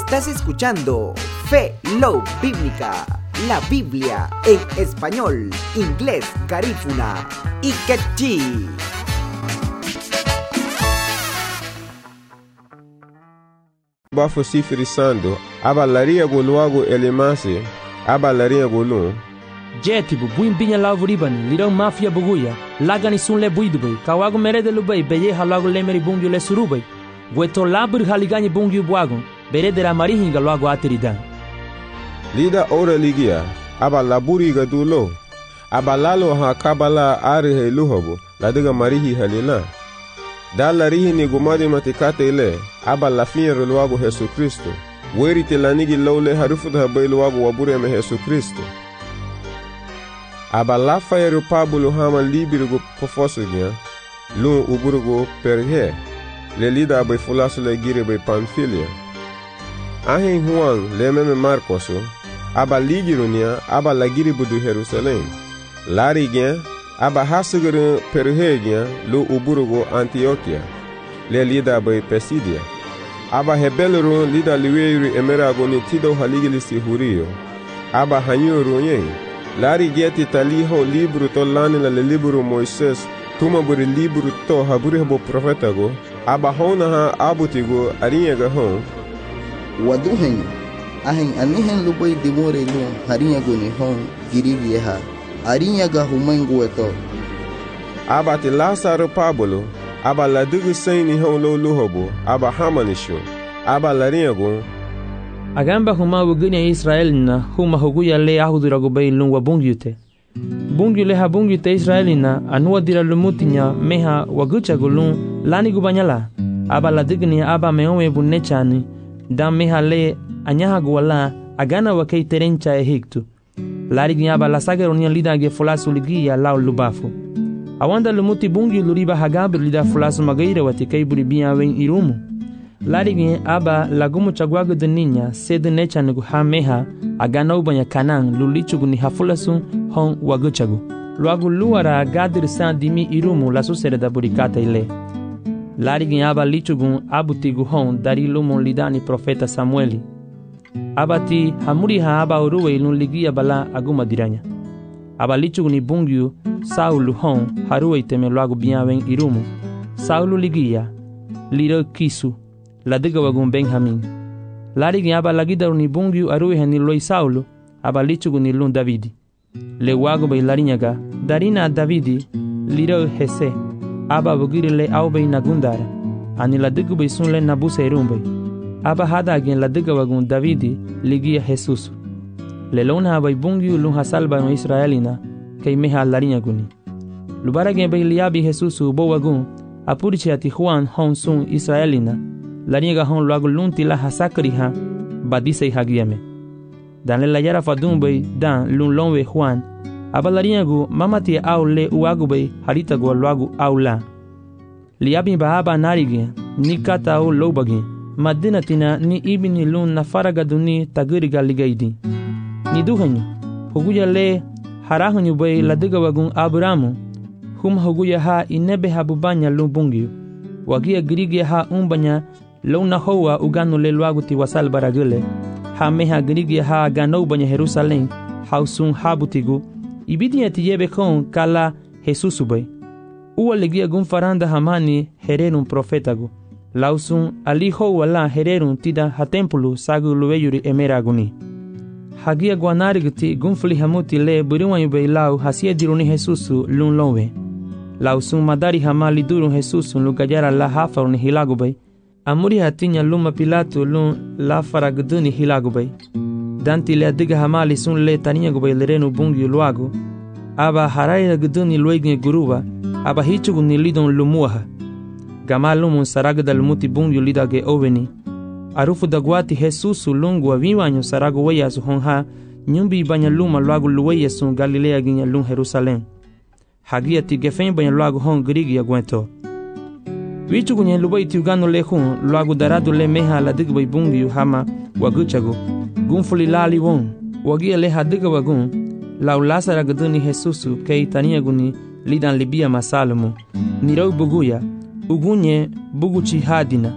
Estás escuchando Fe Love Bíblica, la Biblia en español, inglés, garífuna y quechí. Bafo sifrisando, abalaria goluago elemase, abalaria golun. Jetibu, buin binya lavribani, lirão mafia buguya, lagani sun le buidubei, kawago merede lubei, beye halago lemeri bungyu le surubei, gueto labur haligani bungyu buagon, berede la marihinga loago ateridan. Lida ora ligia, abalaburi gadulo, abalalo ha kabala arihe luhobo, ladiga marihi halila. Dalla rihi ni gumadi matikate ile, abalafia luago Jesu Kristo, weri telanigi lole harufu da bai luago wabure me Jesu Kristo. Abalafa yeru pabulo hama libirugo pofosugia, lun uburugo perhe, le lida abai fulasu le gire bai Pamfilia. Ahen Juan le meme Marcoso, aba ligirunia, aba lagiri budu Jerusalem. Larigia, aba hasuguru perhegia, lu uburugo Antioquia, le lida abai Pesidia. Aba hebeluru lida liweiri emerago ni tido haligilisi hurio, aba hanyuru yen. Lari geti taliho libro to lanila le libro Moises, tuma buri libro to haburi habo profetago, aba hona ha abutigo arinyaga hon. Waduhen, ahen anihen lubai dimore lu harinyago ni hon girivieha, arinyaga humengo eto. Aba ti Lazaro Pablo, aba ladugu saini hon lo luhobo, aba hamanisho, aba larinyago. Agamba huma wuguni Israelina huma huguya le ahudurago bay lungwa bungyute. Bungyu le ha bungyute Israelina anua dira lumutinya meha wagucha gulun lani gubanyala. Aba la digni aba meowe bunechani dam meha le anyaha guwala agana wakei terencha ehiktu. Lari gnyaba la sagaronia lida ge fulasu ligia lau lubafu. Awanda lumuti bungyu luriba hagabir lida fulasu magaira watikei buribia wen irumu. Larigi aba lagumu chagwago de niña sede necha nugu ha meha agana ubanya kanang lulichugu ni hafulasun hon waguchagu. Luagu luara gadir san dimi irumu la susere da burikata ile. Larigi aba lichugu abutigu hon dari lumon lidani profeta Samueli. Abati hamuri ha aba uruwe ilun ligia bala aguma diranya. Aba lichugu ni bungyu Saulu hon haruwe iteme luagu biawen irumu. Saulu ligia liro kisu la diga wagun Benjamin. Lari aba lagida ni bungyu aruhe ni loi Saulo, aba lichugu ni lun Davidi. Le wago bay larinyaga, darina Davidi, liro hese, aba wugiri le aubay nagundara, ani la digu bay sun le nabuse irumbay. Aba hada agen la diga wagun Davidi, ligia Jesus. Le lona bay bungyu lun hasalba no Israelina, kay meha larinyaguni. Lubara gen bay liabi Jesusu bo wagun, apuriche ati Juan hon sun Israelina, lariega hon luago lunti la hasakri ha badise hagiame. Dan le la yara fadumbe dan lun lonwe Juan, aba lariegu mamati au le uagube harita go luago au la. Liabi ba aba narige ni kata au lobagi, madina tina ni ibini lun na faraga duni tagiriga ligaidi. Ni duhanyu, huguya le harahanyu bay la diga wagun Abramu, hum huguya ha inebe habubanya lun bungyu, wagia girigia ha umbanya Lona hoa ugano le luagu ti wasal baragule, ha meha girigia ha gano banya Jerusalem, hausun habutigu, ibidia ti yebe kon kala Jesusubay. Uwa legia gun faranda hamani hererun profetagu, lausun ali hoa la hererun tida ha tempulu sagu lueyuri emeraguni. Hagia guanarigti gunfli hamuti le buriwanyubay lau hasia diruni Jesusu lun lonwe. Lausun madari hamali durun Jesusun lugayara la hafaruni hilagubay. Amuri hatinya luma Pilato lun la faragduni hilagubay. Danti le adiga hamali sun le tania gubay lerenu bungyu luago. Aba haraya gduni luegne guruba, aba hichugu ni lidon lumuaha. Gamalumun saragda lumuti bungyu lidage oveni. Arufu dagwati Jesusu lungu aviwanyo sarago weya su honha, nyumbi banya luma luago luweya sun Galilea ginya lun Jerusalem. Hagia ti gefen banya luago hon grigi agwento. Wichugu nye lubai ti ugano le hun, luago darado le meha la digbay bungyu hama waguchago. Gunfuli lali won, wagia le hadiga wagun, lau lasara gaduni Jesusu kei tania guni lidan libia masalomu. Nirau buguya, ugunye buguchi hadina.